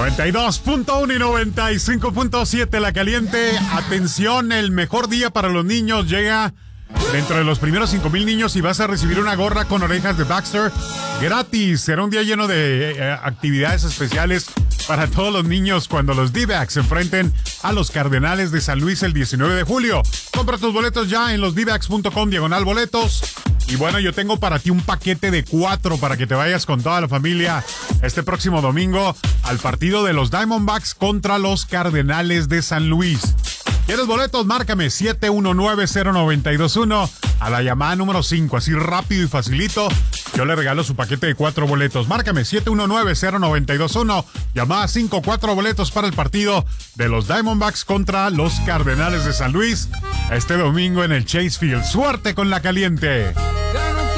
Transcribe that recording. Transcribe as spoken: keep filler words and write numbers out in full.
noventa y dos punto uno y noventa y cinco punto siete La Caliente. Atención, el mejor día para los niños llega dentro de los primeros cinco mil niños y vas a recibir una gorra con orejas de Baxter gratis. Será un día lleno de eh, actividades especiales para todos los niños cuando los D-backs se enfrenten a los Cardenales de San Luis el diecinueve de julio. Compra tus boletos ya en los d backs punto com diagonal boletos. Y bueno, yo tengo para ti un paquete de cuatro para que te vayas con toda la familia este próximo domingo al partido de los Diamondbacks contra los Cardenales de San Luis. ¿Quieres boletos? Márcame siete uno nueve, cero nueve dos uno a la llamada número cinco. Así rápido y facilito, yo le regalo su paquete de cuatro boletos. Márcame siete uno nueve, cero nueve dos uno, llamada cinco, cuatro boletos para el partido de los Diamondbacks contra los Cardenales de San Luis este domingo en el Chase Field. ¡Suerte con La Caliente!